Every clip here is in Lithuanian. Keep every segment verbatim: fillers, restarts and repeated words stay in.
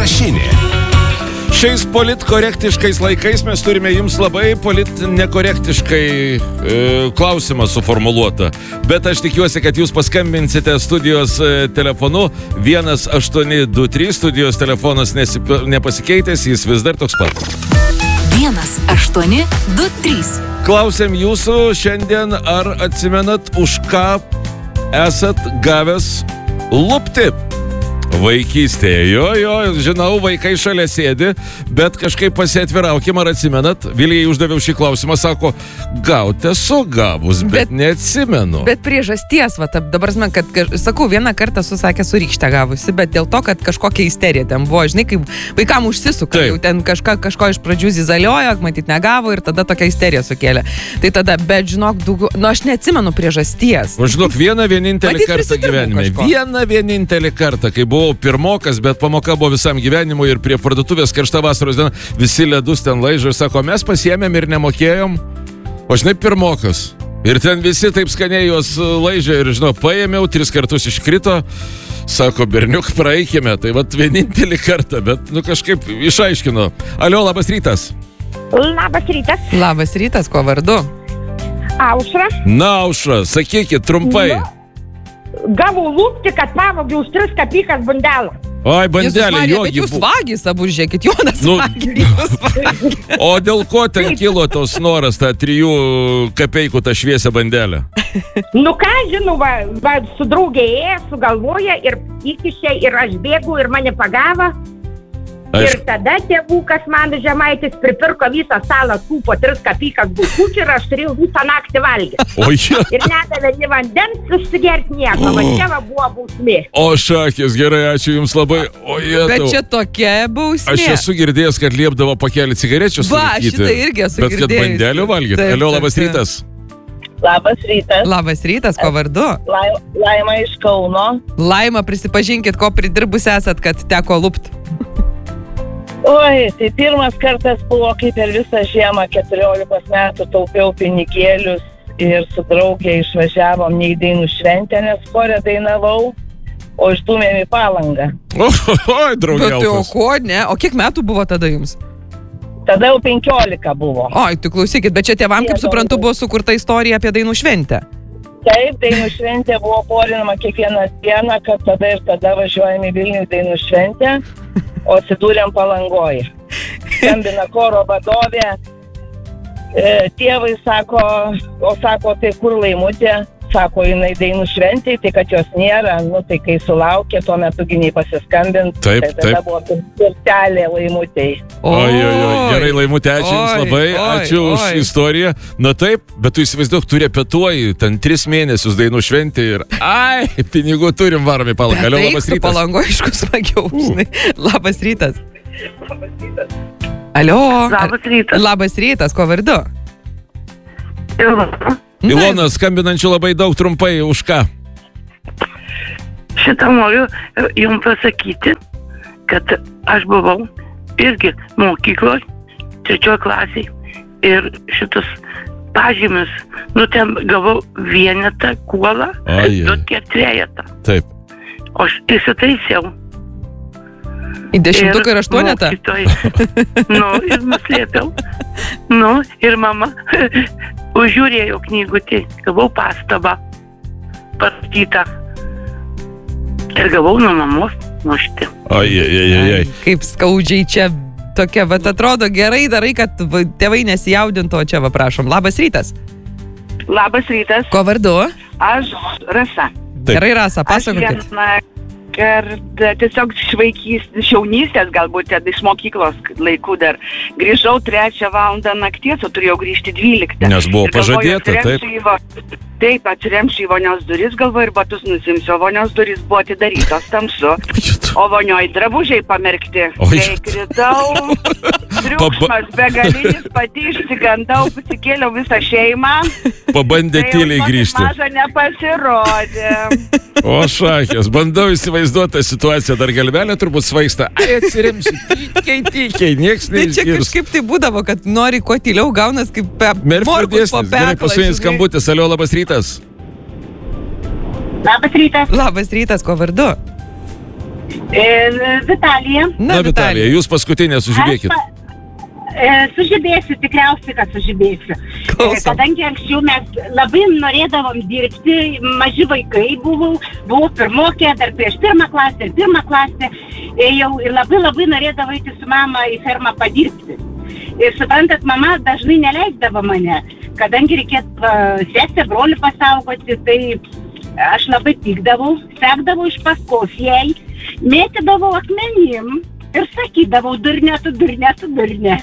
Jurašinė. Šiais politkorektiškais laikais mes turime jums labai politnekorektiškai e, klausimą suformuluotą. Bet aš tikiuosi, kad jūs paskambinsite studijos e, telefonu vienas aštuoni du trys, studijos telefonas nesip, nepasikeitęs, jis vis dar toks pat. vienas aštuoni du trys. Klausėm jūsų šiandien, ar atsimenat, už ką esat gavęs lupti vaikystėje. Jo, jo, žinau, vaikai šalia sėdi, bet kažkaip pasiatviraukim, ar atsimenat. Vilijai uždaviau šį klausimą, sako, gauti esu gavus, bet, bet neatsimenu. Bet priežasties, va, dabar, man, kad, sakau, vieną kartą susakė su rykšte gavusi, bet dėl to, kad kažkokia isterija ten buvo, žinai, kaip vaikam užsisuka, taip. Jau ten kažka, kažko iš pradžių zizaliojo, matyt, negavo ir tada tokia isterija sukėlė. Tai tada, bet žinok, daugiau, nu aš neatsimenu priežasties. O žinok, vieną vienintelį matyt, kartą gyvenime, kažko. vieną vienintelį kartą, kai buvau pirmokas, bet pamoka buvo visam gyvenimui ir prie parduotuvės karšta vasaros diena, visi ledus ten laižo ir sako, mes pasiėmėm ir nemokėjom, o žinai, pirmokas. Ir ten visi taip skaniai juos laižė ir, žinau, paėmiau, tris kartus iškrito, sako, berniuk, praeikime, tai vat vienintelį kartą, bet, nu, kažkaip išaiškino. Alio, labas rytas. Labas rytas. Labas rytas, kuo vardu? Aušra. Na, Aušra, sakykit trumpai. Nu. Gavau lūpti, kad pavogiu už tris kapykas bandelą. Oi, bandelė, jo. Bet jūs vagys abu, žiūrėkit, Jonas nu, vagį, jūs vagį. O dėl ko ten kilo tos noras, tą trijų kapeikų tą šviesią bandelę? Nu ką, žinau, va, va, su draugė ėjo, sugalvoja ir įkišė ir aš bėgu ir mane pagavo. Aš... Ir tada tėvukas man Žemaitis pripirko visą salą tų po tris kapykas bulkučių ir aš turėjau visą naktį valgyti. O ja. Ir nedavė nei vandens užsigerti nieko, oh. Man čia va buvo bausmė. O šakės, gerai, ačiū jums labai. O jetau. Bet čia tokia bausmė. Aš esu girdėjęs, kad liepdavo pakelį cigarečių surūkyti. Va, šitą irgi esu girdėjęs. Bet kad bandelių valgyti. Alio, labas rytas. Labas rytas. Labas rytas, ko vardu? Laima, Laima iš Kauno. Laima, prisipažinkit, ko pridirbus esat, kad teko lupt. Oi, tai pirmas kartas buvo, kai per visą žiemą keturiolikos metų taupiau pinigėlius ir su draugė išvažiavom ne į dainų šventę, nes chore dainavau, o išdūmėm į Palangą. Oi, draugė. Bet o ko, ne? O kiek metų buvo tada jums? Tada jau penkiolika buvo. Oi, tu klausykit, bet čia tėvam, kaip suprantu, buvo sukurta istorija apie dainų šventę. Taip, dainų šventė buvo porinama kiekvieną dieną, kad tada ir tada važiuojame į Vilnių dainų šventę, o atsidūrėm Palangoje. Skambina choro vadovė, e, tėvai sako, o sako, tai kur Laimutė? Sako, jinai dainų šventėj, tai kad jos nėra, nu tai kai sulaukė, tuo metu giniai pasiskambint, taip, tai tada taip. buvo pirtelė Laimutėj. Oi, oi, oi, gerai, Laimutė, ačiū jums labai, oi, ačiū oi. Už istoriją. Na taip, bet tu įsivaizduok, tu repetuoji, ten tris mėnesius dainų šventė ir, ai, pinigų turim, varom į Palangą. Alio, labas rytas. Palango, aišku, smagiau, žinai. Labas rytas. Labas rytas. Alio. Labas rytas. Labas rytas, ko vardu? Ilona. Ilona, skambinančių labai daug, trumpai, už ką? Šitą noriu jums pasakyti, kad aš buvau irgi mokyklos, trečioje klasėje ir šitus pažymis, nu ten gavau vienetą, kuolą, du tiek trejetą. Taip. O aš įsitaisiau. Į dešimtuką ir aštuonetą? Nu, ir nuslėpiau. Nu, ir mama užžiūrėjo knygutį, gavau pastabą parašytą. Ir gavau nuo mamos mušti. Oi, oi, oi, oi. Kaip skaudžiai čia tokia, bet atrodo gerai darai, kad tėvai nesijaudintų, o čia va prašom. Labas rytas. Labas rytas. Ko vardu? Aš Rasa. Taip. Gerai, Rasa, pasakokit. Aš vieną kartą tiesiog iš vaikys, iš jaunystės galbūt, iš mokyklos laikų dar grįžau trečią valandą nakties, o turėjau grįžti dvyliktą. Nes buvo pažadėta, taip. Taip, atsiremsiu į vonios duris, galvoju, ir batus nusimsiu, o vonios duris buvo atidarytos tamsu, o vonioj drabužiai pamerkti. Tai kritau, triukšmas begalinis, pati išsigandau, pasikėliau visą šeimą. Pabandė tyliai grįžti. Maža nepasirodė. O šakės, bandau įsivaizduoti tą situaciją, dar galvelė turbūt svaigsta. Ai, atsiremsiu, tykiai, tykiai, nieks neišgirs. Tai čia kažkaip tai būdavo, kad nori kuo tyliau, gaunas kaip morkus po peklą. Gerai, pasuojant skambutis. Alio, labas rytas. Labas rytas. Labas rytas, ko vardu? E, Vitalija. Na, Na Vitalija, jūs paskutinė sužibėkit. Aš, e, sužibėsiu, tikriausiai, kad sužibėsiu. E, kadangi anksčiau mes labai norėdavom dirbti, maži vaikai buvau, buvau pirmokė, dar prieš pirmą klasę ir pirmą klasę, ėjau ir labai labai norėdavau eiti su mama į fermą padirbti. Ir suprantat, mama dažnai neleisdavo mane, kadangi reikėtų sesę, brolį pasaugoti, tai aš labai pykdavau, sekdavau iš paskos jai, mėtydavau akmenim ir sakydavau, durnė, tu durnė, tu durnė.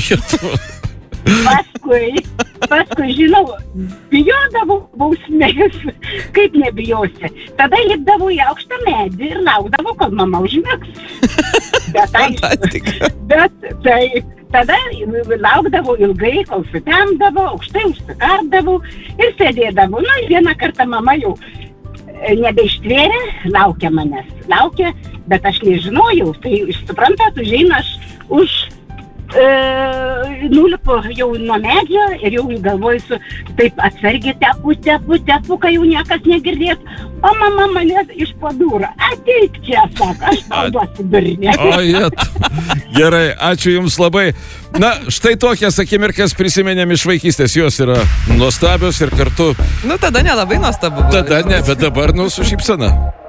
Paskui, paskui, žinau, bijodavau bausmės, kaip nebijosi. Tada lipdavau į aukštą medį ir laukdavau, kol mama užmigs. Bet, aišku, bet tai, tada laukdavau ilgai, kol sutemdavau, aukštai užsikardavau ir sėdėdavau. Nu, vieną kartą mama jau nebeištvėrė, laukia manęs, laukia, bet aš nežinojau. Tai, suprantat, užeina aš už e, nulipu jau nuo medžio ir jau galvoju su taip atsargiai tepu, tepu, tepu, kai jau niekas negirdės. O mama mane iš padūro, ateik čia, sako, aš tau duosiu durnė. O, jet. Gerai, ačiū Jums labai. Na, štai tokias akimirkas prisimenėm iš vaikystės, jos yra nuostabios ir kartu... Nu, tada nelabai nuostabu. Tada ne, bet dabar, nu, su šypsena.